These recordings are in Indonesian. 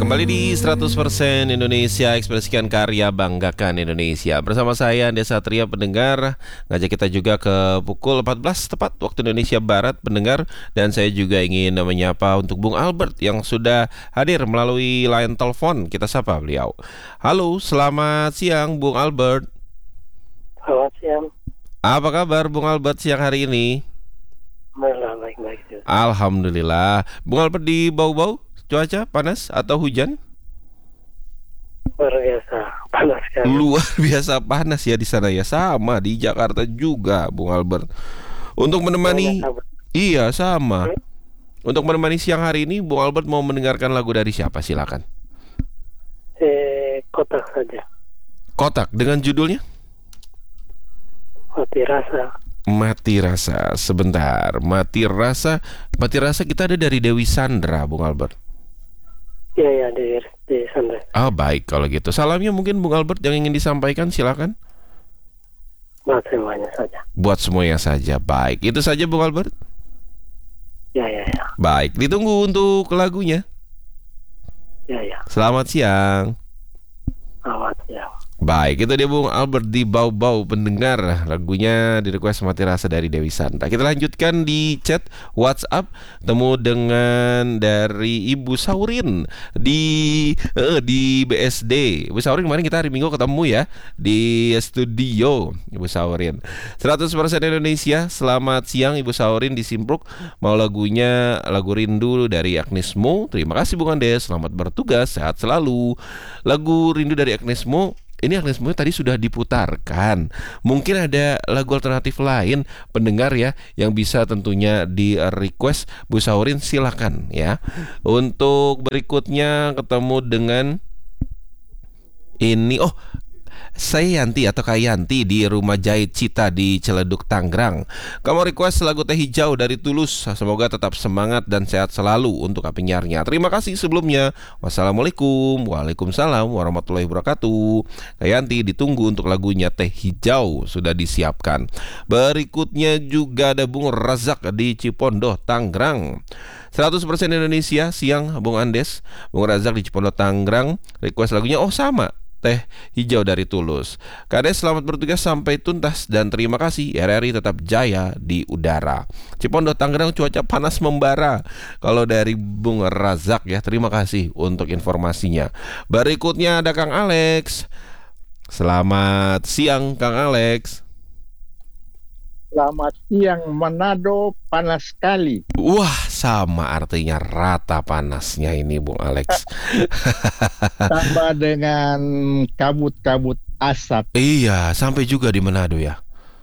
Kembali di 100% Indonesia, ekspresikan karya, banggakan Indonesia. Bersama saya Andi Satria, pendengar. Ngajak kita juga ke pukul 14 tepat waktu Indonesia Barat, pendengar. Dan saya juga ingin menyapa untuk Bung Albert yang sudah hadir melalui line telepon. Kita sapa beliau. Halo, selamat siang Bung Albert. Selamat siang. Apa kabar Bung Albert siang hari ini? Alhamdulillah, baik-baik. Alhamdulillah. Bung Albert di bau-bau? Cuaca panas atau hujan? Luar biasa panas sekali. Luar biasa panas ya di sana ya. Sama di Jakarta juga, Bung Albert. Untuk menemani, iya sama. Untuk menemani siang hari ini, Bung Albert mau mendengarkan lagu dari siapa? Silakan. Kotak saja. Kotak dengan judulnya? Mati rasa. Mati rasa. Sebentar. Mati rasa. Mati rasa kita ada dari Dewi Sandra, Bung Albert. Iya, di sana. Ah, baik kalau gitu. Salamnya mungkin Bung Albert yang ingin disampaikan, silakan. Buat semuanya saja. Buat semuanya saja. Baik. Itu saja Bung Albert. Ya. Baik, ditunggu untuk lagunya. Ya. Selamat siang. Selamat siang. Baik, itu dia Bung Albert di Bau-Bau, pendengar. Lagunya di request Mati Rasa dari Dewi Sandra. Kita lanjutkan di chat WhatsApp. Temu dengan dari Ibu Saurin di BSD. Ibu Saurin kemarin kita hari Minggu ketemu ya di studio. Ibu Saurin 100% Indonesia. Selamat siang Ibu Saurin di Simpruk. Mau lagunya lagu Rindu dari Agnes Mo. Terima kasih Bung Andes. Selamat bertugas, sehat selalu. Lagu Rindu dari Agnes Mo. Ini Agnes Mo tadi sudah diputarkan. Mungkin ada lagu alternatif lain pendengar ya yang bisa tentunya di request Bu Saurin, silakan ya. Untuk berikutnya ketemu dengan ini. Oh, saya Yanti atau Kak Yanti di Rumah Jahit Cita di Ciledug, Tangerang. Kamu request lagu Teh Hijau dari Tulus. Semoga tetap semangat dan sehat selalu untuk penyiarnya. Terima kasih sebelumnya. Wassalamualaikum. Waalaikumsalam warahmatullahi wabarakatuh. Kak Yanti ditunggu untuk lagunya Teh Hijau sudah disiapkan. Berikutnya juga ada Bung Razak di Cipondoh, Tangerang. 100% Indonesia siang Bung Andes. Bung Razak di Cipondoh, Tangerang. Request lagunya sama, Teh Hijau dari Tulus. Kades selamat bertugas sampai tuntas dan terima kasih. RRI tetap jaya di udara. Cipondoh, Tangerang cuaca panas membara. Kalau dari Bung Razak ya, terima kasih untuk informasinya. Berikutnya ada Kang Alex. Selamat siang Kang Alex. Selamat siang, Manado panas sekali. Wah, sama artinya rata panasnya ini Bung Alex. Tambah dengan kabut-kabut asap. Iya, sampai juga di Manado ya.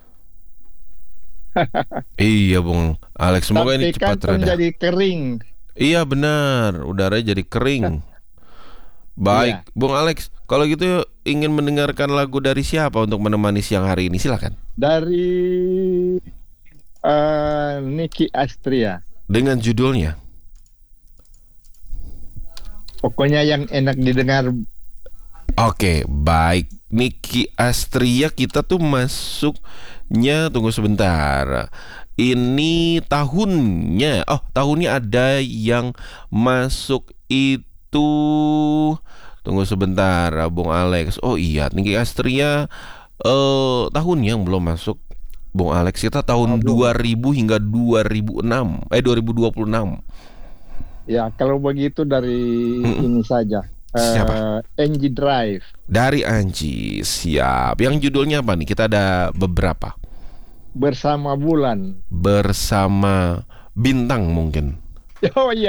Iya Bung Alex, semoga ini cepat reda. Menjadi kering. Iya benar, udaranya jadi kering. Baik, iya. Bung Alex, kalau gitu ingin mendengarkan lagu dari siapa untuk menemani siang hari ini? Silakan. Dari Nicky Astria. Dengan judulnya? Pokoknya yang enak didengar. Oke, baik. Nicky Astria kita tuh masuknya, tunggu sebentar. Ini tahunnya, tahunnya ada yang masuk itu. Tunggu sebentar Bung Alex. Oh iya, Nicky Astria tahun yang belum masuk Bung Alex. Kita tahun 2000 hingga 2026 2026. Ya, kalau begitu dari ini saja. Siapa? Angie Drive. Dari Angie, siap. Yang judulnya apa nih? Kita ada beberapa. Bersama Bulan. Bersama Bintang mungkin. Oh iya.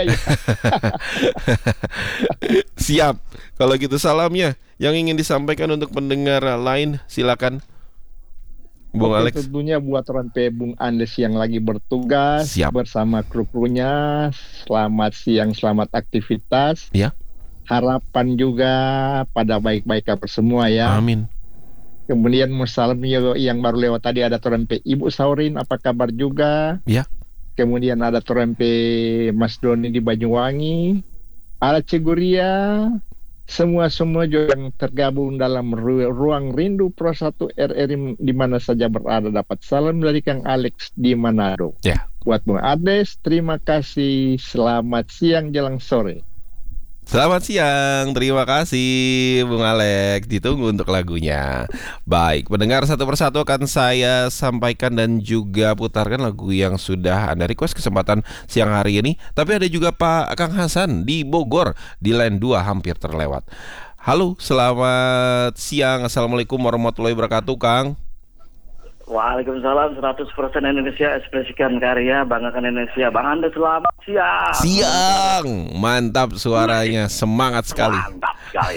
Siap. Kalau gitu salamnya yang ingin disampaikan untuk pendengar lain, silakan Bung Alex. Tentunya buat rantai Bung Andes yang lagi bertugas. Siap. Bersama kru-krunya. Selamat siang, selamat aktivitas. Ya. Harapan juga pada baik-baik kabar semua ya. Amin. Kemudian musalam yang baru lewat tadi ada rantai Ibu Saurin, apa kabar juga? Ya. Kemudian ada Torempe Mas Doni di Banyuwangi, ada Ciguria, semua juga yang tergabung dalam ruang rindu Pro 1 RRI di mana saja berada dapat salam dari Kang Alex di Manado. Ya. Buat Bung Ades, terima kasih. Selamat siang jelang sore. Selamat siang, terima kasih Bung Alex. Ditunggu untuk lagunya. Baik, pendengar satu persatu akan saya sampaikan dan juga putarkan lagu yang sudah Anda request kesempatan siang hari ini. Tapi ada juga Pak Kang Hasan di Bogor, di line 2 hampir terlewat. Halo, selamat siang. Assalamualaikum warahmatullahi wabarakatuh, Kang. Waalaikumsalam. 100% Indonesia, ekspresikan karya, banggakan Indonesia. Bang Anda selamat siang. Siang, mantap suaranya, semangat sekali. Mantap sekali.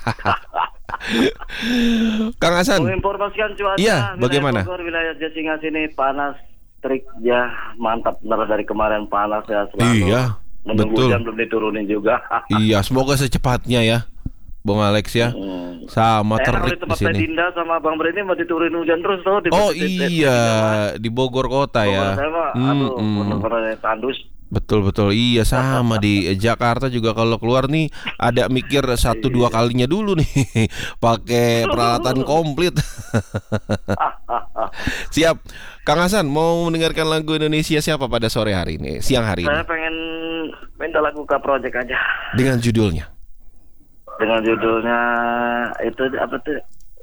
Kang Hasan, Menginformasikan cuaca. iya, bagaimana? Bogor, wilayah Jasinga sini panas terik ya, mantap benar dari kemarin panas ya selalu. Iya, Menunggu betul. hujan belum diturunin juga. Iya, semoga secepatnya ya, Bung Alex ya. Sama Saya terik di di tempat sini. Dinda sama Bang Breni mau diturunin hujan terus tuh. Oh iya, di Bogor kota ya. Saya mah, aduh, bener-bener tandus. Betul, iya sama di Jakarta juga kalau keluar nih ada mikir 1-2 kalinya dulu nih, pakai peralatan komplit. Siap, Kang Hasan mau mendengarkan lagu Indonesia siapa pada sore hari ini, siang hari Saya ini, pengen minta lagu K Project aja. dengan judulnya. Dengan judulnya itu apa tuh?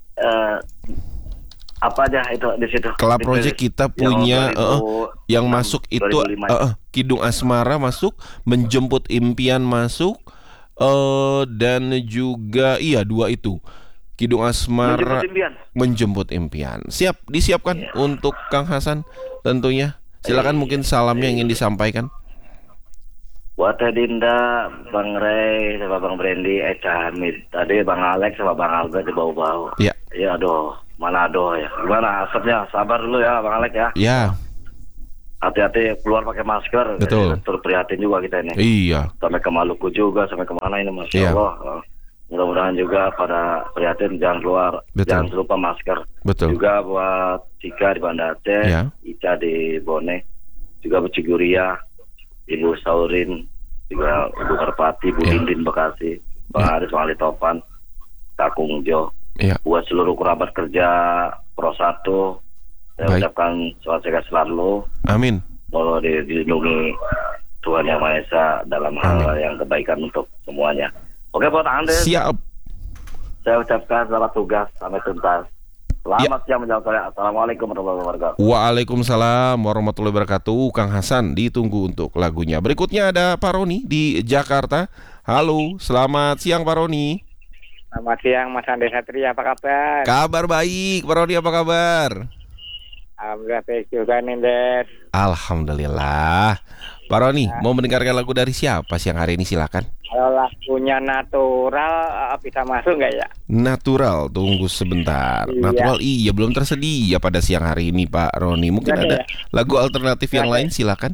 Apa aja itu di situ? Club Project kita punya yang 2006, masuk itu 2005. Kidung Asmara masuk, Menjemput Impian masuk, dan juga iya 2 itu. Kidung Asmara, Menjemput Impian. Menjemput Impian. Siap, disiapkan untuk Kang Hasan tentunya. Silakan mungkin salamnya ingin disampaikan. Buat Teh Dinda, Bang Ray, sama Bang Brandy, Eca Hamid. Tadi Bang Alex sama Bang Albert di bau-bau. Iya. Iya, aduh, Manado ya. Gimana asapnya? Sabar dulu ya Bang Alex ya. Ya, Hati-hati keluar pakai masker. Betul. Turut prihatin juga kita ini. iya. Sampai ke Maluku juga, sampai kemana ini Masya Iya. Allah. Mudah-mudahan juga pada prihatin jangan keluar, Betul. jangan lupa masker. Betul. Juga buat Cika di Banda Aceh, Iya. Ica di Bone, juga Bu Ciguria, Ibu Saurin, juga Ibu Karpati, Bu Iya. Dindin Bekasi, Bang Aris, Bang Ali Topan, Kakung Jo. Iya. Buat seluruh kerabat kerja Pro 1, saya Baik. ucapkan selamat sehat selalu. Amin. Mohon dilindungi Tuhan Yang Maha Esa dalam hal yang kebaikan untuk semuanya. Oke buat Anda, Siap. saya ucapkan selamat tugas sampai tuntas. Selamat siang menjawab saya. Assalamualaikum warahmatullahi wabarakatuh. Waalaikumsalam warahmatullahi wabarakatuh. Kang Hasan ditunggu untuk lagunya. Berikutnya ada Pak Roni di Jakarta. Halo, selamat siang Pak Roni. Selamat siang Mas Ande Satria, apa kabar? Kabar baik, Pak Roni apa kabar? Alhamdulillah baik juga nih, Des. Alhamdulillah. Pak Roni, mau mendengarkan lagu dari siapa siang hari ini, silakan. Kalau lagunya natural bisa masuk nggak ya? Natural, tunggu sebentar. Iya. Natural iya belum tersedia pada siang hari ini Pak Roni. Mungkin Ada ada ya? lagu alternatif yang Ada. lain, silakan.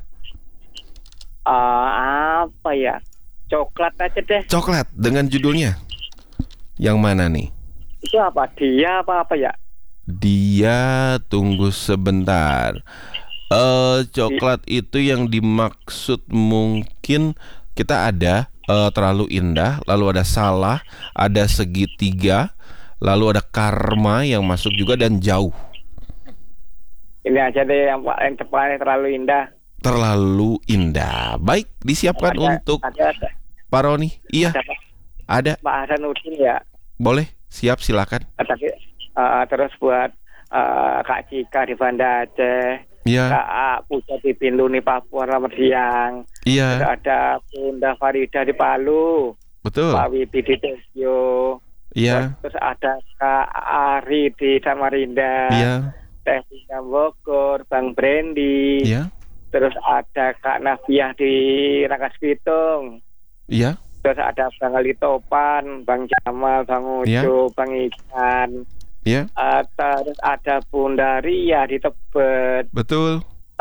Apa ya? Coklat aja deh. Coklat dengan judulnya. Yang mana nih? Itu apa? Dia apa ya? Dia, tunggu sebentar. Coklat itu yang dimaksud mungkin kita ada terlalu indah, lalu ada salah, ada segitiga, lalu ada karma yang masuk juga dan jauh. Ini aja deh yang depannya terlalu indah. Terlalu indah. Baik, disiapkan untuk ada Pak Roni. Iya, ada. Pak Hasanuddin ya. Boleh, siap silakan. Tapi terus buat Kak Cika di Banda Aceh, Iya, Kak Puja di Bintuni Papua selamat siang. Terus iya, ada Bunda Farida di Palu, betul. Pak Wibi di Tesio, Iya, terus ada Kak Ari di Samarinda, iya, Teh Tina Bogor, Bang Brandy, iya, terus ada Kak Nafiah di Rangkas Bitung, iya, terus ada Bang Ali Topan, Bang Jamal, Bang Iya. Ujo, Bang Ikan, iya, terus ada Bunda Ria di Tebet, betul.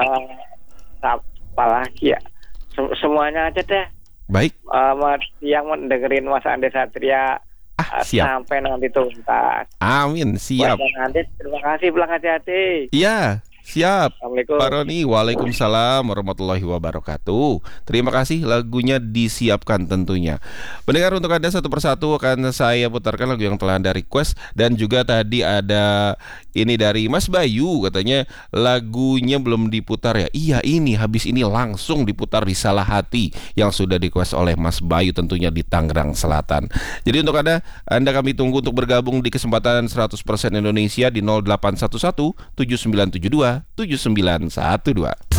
apa lagi ya? Semuanya aja deh. Baik, Yang mendengerin Mas Ande Satria siap. sampai nanti tuntas. Amin, siap. Mas Ande, terima kasih, pulang hati-hati. Iya, Siap. Assalamualaikum. Pak Roni, waalaikumsalam warahmatullahi wabarakatuh. Terima kasih, lagunya disiapkan tentunya. Pendengar, untuk Anda satu persatu akan saya putarkan lagu yang telah Anda request. Dan juga tadi ada ini dari Mas Bayu, katanya lagunya belum diputar ya. Iya, ini habis ini langsung diputar di Salah Hati yang sudah request oleh Mas Bayu, tentunya di Tangerang Selatan. Jadi untuk Anda kami tunggu untuk bergabung di kesempatan 100% Indonesia di 0811 7972 7912.